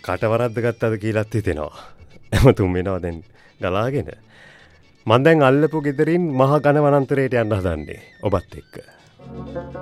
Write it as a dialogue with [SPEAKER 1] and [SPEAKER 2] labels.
[SPEAKER 1] කටවරද්ද ගත්තද කියලාත් හිතෙනවා. එමතුම් වෙනවා දැන් ගලාගෙන. මම දැන් අල්ලපු ගෙදරින් මහා ඝන වනාන්තරයට යන්න හදන්නේ ඔබත් එක්ක.